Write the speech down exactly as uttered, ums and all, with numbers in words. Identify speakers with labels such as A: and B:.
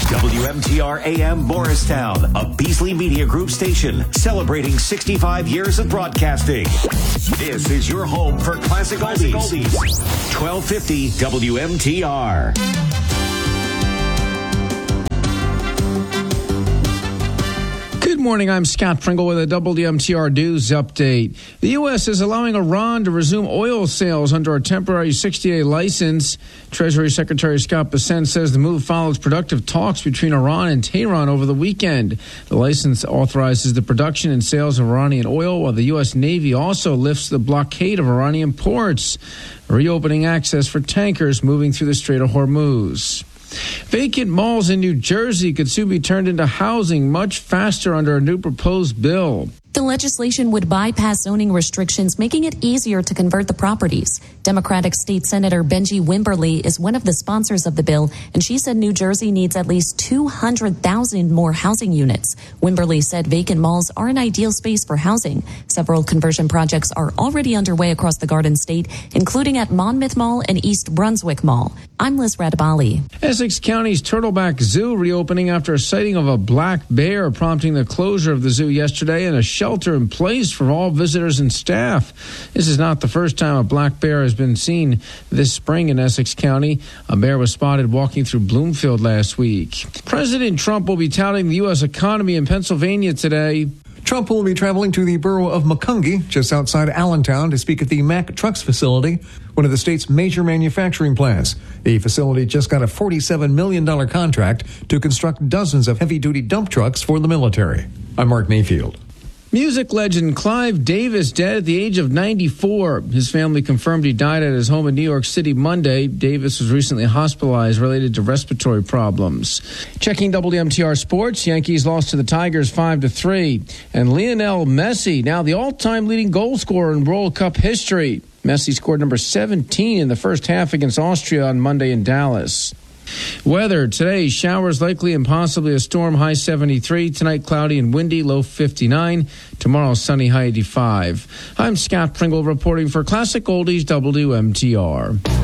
A: W M T R A M Morristown, a Beasley Media Group station celebrating sixty-five years of broadcasting. This is your home for classic oldies. twelve fifty W M T R.
B: Good morning, I'm Scott Pringle with a W M T R News update. The U S is allowing Iran to resume oil sales under a temporary sixty-day license. Treasury Secretary Scott Bessent says the move follows productive talks between Iran and Tehran over the weekend. The license authorizes the production and sales of Iranian oil, while the U S Navy also lifts the blockade of Iranian ports, reopening access for tankers moving through the Strait of Hormuz. Vacant malls in New Jersey could soon be turned into housing much faster under a new proposed bill.
C: The legislation would bypass zoning restrictions, making it easier to convert the properties. Democratic State Senator Benji Wimberly is one of the sponsors of the bill, and she said New Jersey needs at least two hundred thousand more housing units. Wimberly said vacant malls are an ideal space for housing. Several conversion projects are already underway across the Garden State, including at Monmouth Mall and East Brunswick Mall. I'm Liz Radabali.
B: Essex County's Turtleback Zoo reopening after a sighting of a black bear, prompting the closure of the zoo yesterday and a shelter in place for all visitors and staff. This is not the first time a black bear has been seen this spring in Essex County. A bear was spotted walking through Bloomfield last week. President Trump will be touting the U S economy in Pennsylvania today.
D: Trump will be traveling to the borough of Macungie, just outside Allentown, to speak at the Mack Trucks facility, one of the state's major manufacturing plants. The facility just got a forty-seven million dollars contract to construct dozens of heavy-duty dump trucks for the military. I'm Mark Mayfield.
B: Music legend Clive Davis dead at the age of ninety-four. His family confirmed he died at his home in New York City Monday. Davis was recently hospitalized related to respiratory problems. Checking W M T R Sports, Yankees lost to the Tigers five to three. And Lionel Messi, now the all-time leading goal scorer in World Cup history. Messi scored number seventeen in the first half against Austria on Monday in Dallas. Weather today, showers likely and possibly a storm, high seventy-three. Tonight, cloudy and windy, low fifty-nine. Tomorrow, sunny, high eighty-five. I'm Scott Pringle reporting for Classic Oldies W M T R.